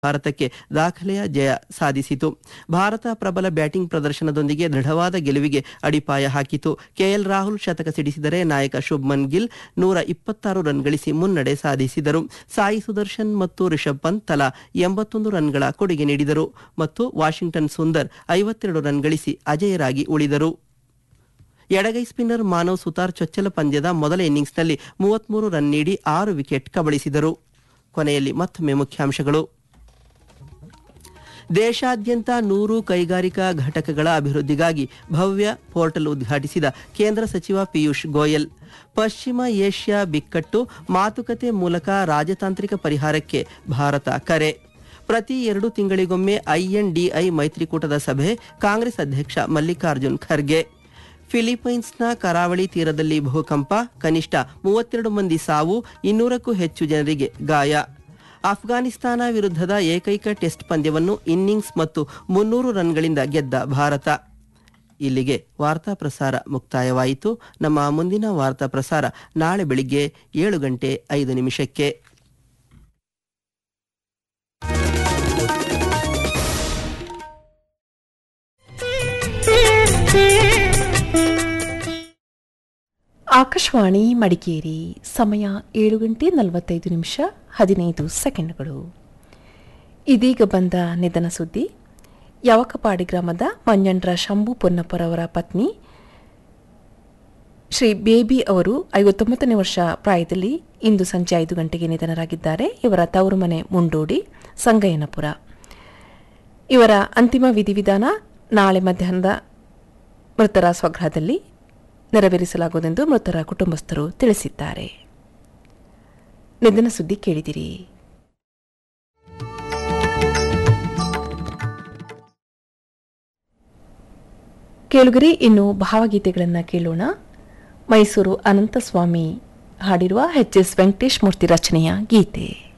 ಭಾರತಕ್ಕೆ ದಾಖಲೆಯ ಜಯ ಸಾಧಿಸಿತು. ಭಾರತ ಪ್ರಬಲ ಬ್ಯಾಟಿಂಗ್ ಪ್ರದರ್ಶನದೊಂದಿಗೆ ದೃಢವಾದ ಗೆಲುವಿಗೆ ಅಡಿಪಾಯ ಹಾಕಿತು. ಕೆಎಲ್ ರಾಹುಲ್ ಶತಕ ಸಿಡಿಸಿದರೆ ನಾಯಕ ಶುಭ್ಮನ್ ಗಿಲ್ 126 ರನ್ ಗಳಿಸಿ ಮುನ್ನಡೆ ಸಾಧಿಸಿದರು. ಸಾಯಿ ಸುದರ್ಶನ್ ಮತ್ತು ರಿಷಬ್ ಪಂತ್ ತಲಾ 81 ರನ್ಗಳ ಕೊಡುಗೆ ನೀಡಿದರು ಮತ್ತು ವಾಷಿಂಗ್ಟನ್ ಸುಂದರ್ 52 ರನ್ ಗಳಿಸಿ ಅಜೇಯರಾಗಿ ಉಳಿದರು. ಎಡಗೈ ಸ್ಪಿನ್ನರ್ ಮಾನವ್ ಸುತಾರ್ ಚೊಚ್ಚಲ ಪಂದ್ಯದ ಮೊದಲ ಇನ್ನಿಂಗ್ಸ್ನಲ್ಲಿ 33 ರನ್ ನೀಡಿ 6 ವಿಕೆಟ್ ಕಬಳಿಸಿದರು. ಕೊನೆಯಲ್ಲಿ ಮತ್ತೊಮ್ಮೆ ಮುಖ್ಯಾಂಶಗಳು. ದೇಶಾದ್ಯಂತ 100 ಕೈಗಾರಿಕಾ ಘಟಕಗಳ ಅಭಿವೃದ್ಧಿಗಾಗಿ ಭವ್ಯ ಪೋರ್ಟಲ್ ಉದ್ಘಾಟಿಸಿದ ಕೇಂದ್ರ ಸಚಿವ ಪಿಯೂಷ್ ಗೋಯಲ್. ಪಶ್ಚಿಮ ಏಷ್ಯಾ ಬಿಕ್ಕಟ್ಟು ಮಾತುಕತೆ ಮೂಲಕ ರಾಜತಾಂತ್ರಿಕ ಪರಿಹಾರಕ್ಕೆ ಭಾರತ ಕರೆ. ಪ್ರತಿ 2 ತಿಂಗಳಿಗೊಮ್ಮೆ INDI ಮೈತ್ರಿಕೂಟದ ಸಭೆ, ಕಾಂಗ್ರೆಸ್ ಅಧ್ಯಕ್ಷ ಮಲ್ಲಿಕಾರ್ಜುನ್ ಖರ್ಗೆ. ಫಿಲಿಪೈನ್ಸ್ನ ಕರಾವಳಿ ತೀರದಲ್ಲಿ ಭೂಕಂಪ, ಕನಿಷ್ಠ 32 ಮಂದಿ ಸಾವು, 200ಕ್ಕೂ ಹೆಚ್ಚು ಜನರಿಗೆ ಗಾಯ. ಅಫ್ಘಾನಿಸ್ತಾನ ವಿರುದ್ಧದ ಏಕೈಕ ಟೆಸ್ಟ್ ಪಂದ್ಯವನ್ನು ಇನ್ನಿಂಗ್ಸ್ ಮತ್ತು 300 ರನ್ಗಳಿಂದ ಗೆದ್ದ ಭಾರತ. ಇಲ್ಲಿಗೆ ವಾರ್ತಾ ಪ್ರಸಾರ ಮುಕ್ತಾಯವಾಯಿತು. ನಮ್ಮ ಮುಂದಿನ ವಾರ್ತಾ ಪ್ರಸಾರ ನಾಳೆ ಬೆಳಿಗ್ಗೆ 7:05. ಆಕಾಶವಾಣಿ ಮಡಿಕೇರಿ. ಸಮಯ 7:45. ಇದೀಗ ಬಂದ ನಿಧನ ಸುದ್ದಿ. ಯವಕಪಾಡಿ ಗ್ರಾಮದ ಮಂಜಂಡ್ರ ಶಂಭು ಪೊನ್ನಪ್ಪರವರ ಪತ್ನಿ ಶ್ರೀ ಬೇಬಿ ಅವರು 59ನೇ ವರ್ಷ ಪ್ರಾಯದಲ್ಲಿ ಇಂದು ಸಂಜೆ 5 ಗಂಟೆಗೆ ನಿಧನರಾಗಿದ್ದಾರೆ. ಇವರ ತವರು ಮನೆ ಮುಂಡೋಡಿ, ಸಂಗಯ್ಯನಪುರ. ಇವರ ಅಂತಿಮ ವಿಧಿವಿಧಾನ ನಾಳೆ ಮಧ್ಯಾಹ್ನದ ಮೃತರ ಸ್ವಗೃಹದಲ್ಲಿ ನೆರವೇರಿಸಲಾಗುವುದೆಂದು ಮೃತರ ಕುಟುಂಬಸ್ಥರು ತಿಳಿಸಿದ್ದಾರೆ. ನಿಧನ ಸುದ್ದಿ ಕೇಳಿದಿರಿ. ಕೇಳುಗರಿ, ಇನ್ನು ಭಾವಗೀತೆಗಳನ್ನು ಕೇಳೋಣ. ಮೈಸೂರು ಅನಂತಸ್ವಾಮಿ ಹಾಡಿರುವ HS ವೆಂಕಟೇಶ್ ಮೂರ್ತಿ ರಚನೆಯ ಗೀತೆ.